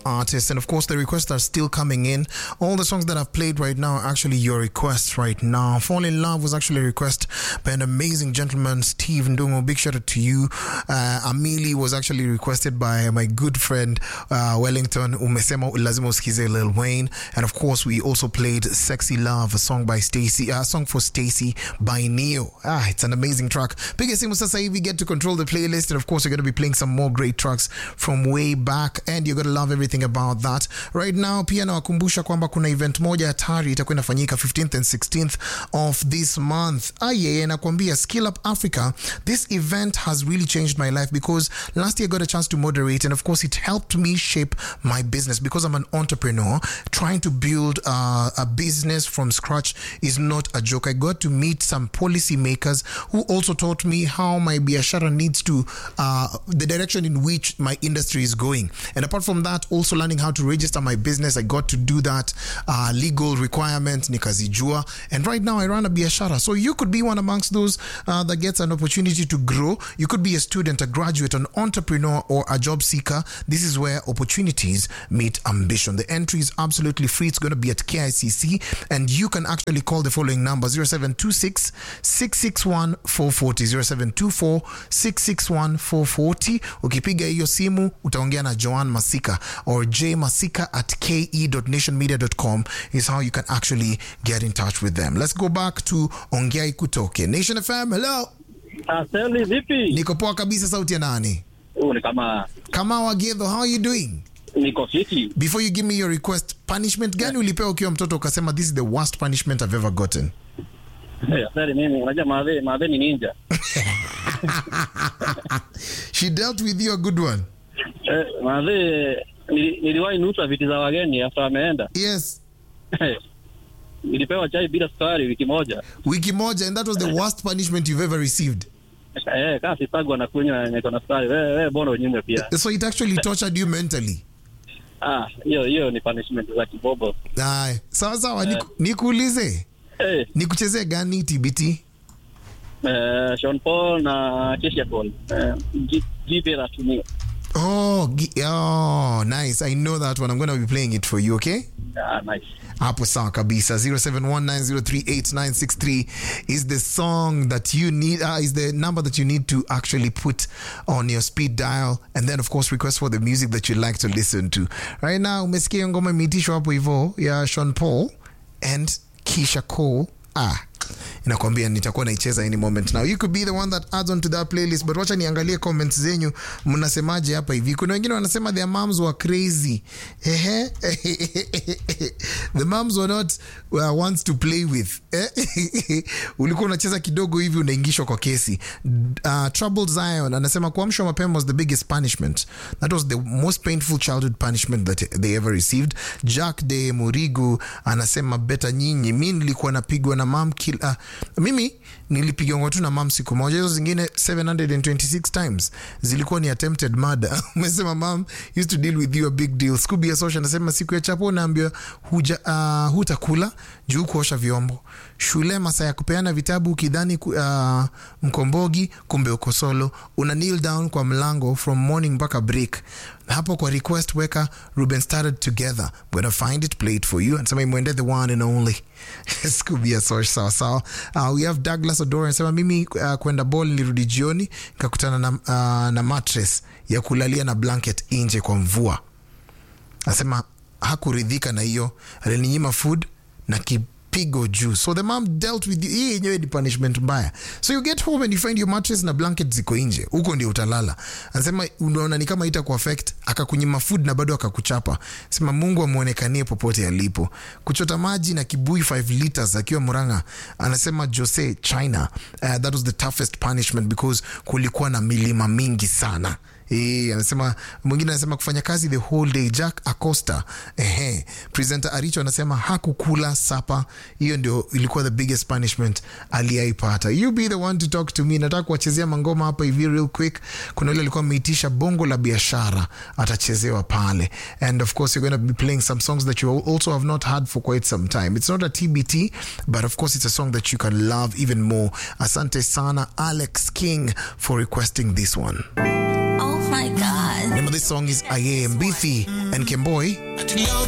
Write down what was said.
artists, and of course the requests are still coming in. All the songs that I've played right now are actually your requests right now. Fall in Love was actually a request by an amazing gentleman, Steve Ndungo. Big shout out to you. Amili was actually requested by my good friend Wellington. Umesema lazima usikize Lil Wayne. And of course we also played Sexy Love, a song by Stacey, a song for Stacey by Neo. It's an amazing track. Piga simu sasa hivi, get to control the playlist, and of course we're going to be playing some more great tracks from way back, and you're going to love everything about that. Right now pia nawakumbusha kwamba kuna event moja hatari itakuwa inafanyika 15th and 16th of this month. Nakwambia Skill Up Africa. This event has really changed my life because last year I got a chance to moderate, and of course it helped me shape my business because I'm an entrepreneur. Trying to build a business from scratch is not a joke. I got to meet some policy makers who also taught me how my biashara needs to, the direction in which my industry is going. And apart from that, also learning how to register my business. I got to do that, legal requirements, nikazijua. And right now I run a biashara. So you could be one amongst those that gets an opportunity to grow. You could be a student, a graduate, an entrepreneur, or a job seeker. This is where opportunities meet ambition. The entry is absolutely free. It's going to be at KICC, and you can actually call the following number: 0726 661 440, 0724 661 440. Ukipiga hiyo simu utaongea na Joan Masika or jmasika@ke.nationmedia.com is how you can actually get in touch with them. Let's go back to Ongea Ikutoke. Nation FM, hello. Seli vipi? Niko poa kabisa, sauti ya nani? Ni kama Wagedo, how are you doing? Niko fiti. Before you give me your request, punishment gani ulipewa ukiwa mtoto ukasema this is the worst punishment I've ever gotten? Seli mimi unajua maadhe ni ninja. She dealt with you a good one. Maadhe niliwahi nusa viti za wageni after ameenda. Yes. Nilipewa chai bila sukari wiki moja, and that was the worst punishment you've ever received. Kasi sagwa na kunywa niko na sukari. Wewe mbona unyime pia? So it actually tortured you mentally. Hiyo ni punishment za kibobo. Sawa, nikuulize. Nikuchezee gani TBT? Sean Paul na Kesha Paul. Give it to me. Oh, nice. I know that one. I'm going to be playing it for you, okay? Nice. Hapo sawa kabisa. 0719038963 is the song that you need, is the number that you need to actually put on your speed dial, and then of course request for the music that you like to listen to. Right now umesikia ngoma imeitishwa hapo hivyo ya Sean Paul and Kesha Cole. Inakwambia nitakuwa naicheza any moment now. You could be the one that adds on to that playlist, but wacha niangalie comments zenyu, mnasemaje hapa hivi. Kuna wengine wanasema their moms were crazy. The moms were not ones to play with. Ulikuwa unacheza kidogo hivi unaingishwa kwa kesi. Troubled Zion anasema kuamshwa mapema was the biggest punishment. That was the most painful childhood punishment that they ever received. Jack de Murigu anasema beta nyinyi, mimi nilikuwa napigwa na mom mimi nilipigwa tu na mom siku moja, hizo zingine 726 times zilikuwa ni attempted murder. Umesema mom used to deal with you a big deal. Scooby ya social anasema siku ya chapo naambiwa hutakula juu kuosha vyombo. Shule masaa ya kupeana vitabu ukidhani mkombogi kumbe uko solo. Una kneel down kwa mlango from morning mpaka break. Hapo kwa request weka Ruben started together. I'm gonna find it, play it for you. And somebody mwende the one and only. Scooby ya social sawa. We have Douglas Odora anasema mimi kwenda ball nilirudi jioni nikakutana na mattress ya kulalia na blanket nje kwa mvua. Anasema hakuridhika na hiyo, alininyima food na pigo juu. So the mom dealt with you. Hii yenyewe ni punishment mbaya. So you get home and you find your mattress na blanket ziko nje. Huko ndio utalala. Anasema unaona ni kama itaku affect, akakunyima food na bado akakuchapa. Sema Mungu amuonekanie popote alipo. Kuchota maji na kibui 5 liters akiwa Murang'a. Anasema Jose China, that was the toughest punishment because kulikuwa na milima mingi sana. Anasema mwingine anasema kufanya kazi the whole day. Jack Acosta presenter Aricho anasema hakukula sapa. Hiyo ndio ilikuwa the biggest punishment aliyaipata. You be the one to talk to me. Nataka kuwachezea mangoma hapa hivi real quick. Kuna yule alikuwa ameitisha bongo la biashara, atachezewa pale. And of course you're going to be playing some songs that you also have not heard for quite some time. It's not a TBT, but of course it's a song that you can love even more. Asante sana Alex King for requesting this one. my God. Name of this song is Aye Mbithi and Kemboi.